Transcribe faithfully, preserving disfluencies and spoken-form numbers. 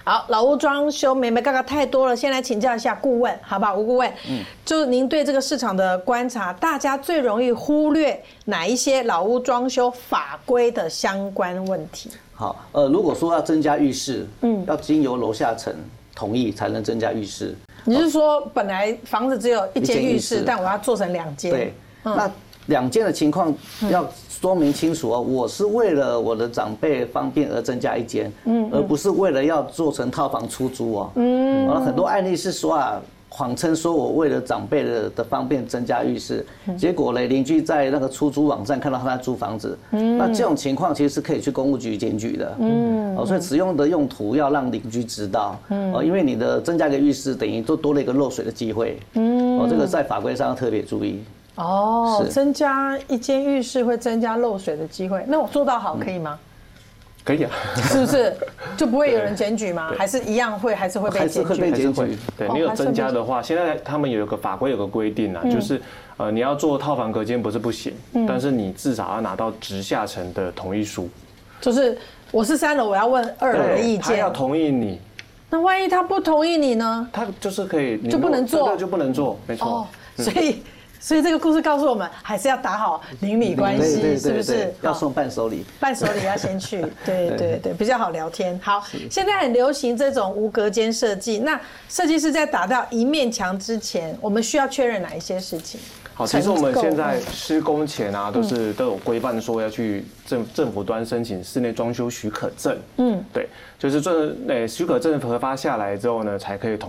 好，老屋装修眉眉角角太多了，先来请教一下顾问，好不好？吴顾问，嗯，就是您对这个市场的观察，大家最容易忽略哪一些老屋装修法规的相关问题？ 好，呃，如果说要增加浴室，嗯，要经由楼下层同意才能增加浴室。 你是说本来房子只有一间浴室，但我要做成两间？ 对，那两间的情况要说明清楚哦。我是为了我的长辈方便而增加一间，嗯，而不是为了要做成套房出租哦。嗯，很多案例是说啊。谎称说我为了长辈的的方便增加浴室，结果呢，邻居在那个出租网站看到他在租房子，那这种情况其实是可以去公务局检举的，嗯，哦，所以使用的用途要让邻居知道，嗯，哦，因为你的增加一个浴室等于都多了一个漏水的机会，嗯，哦，这个在法规上要特别注意。 哦，增加一间浴室会增加漏水的机会，那我做到好可以吗？ 可以啊， 是不是就不会有人检举吗？还是一样会，还是会被检举？ 还是会被检举。 对，你有增加的话，现在他们有一个法规有个规定啊，就是呃你要做套房隔间不是不行，但是你至少要拿到直下层的同意书。 就是我是三楼，我要问二楼的意见， 他要同意你。 那万一他不同意你呢？ 他就是可以就不能做， 就不能做，没错。 所以。所以这个故事告诉我们，还是要打好邻里关系，是不是？ 要送伴手礼， 伴手礼要先去，对对对，比较好聊天。好，现在很流行这种无隔间设计，那设计师在打造一面墙之前，我们需要确认哪一些事情？ 好，其实我们现在施工前啊，都是都有规范说要去政政府端申请室内装修许可证。嗯，对，就是这呃许可证核发下来之后呢，才可以同。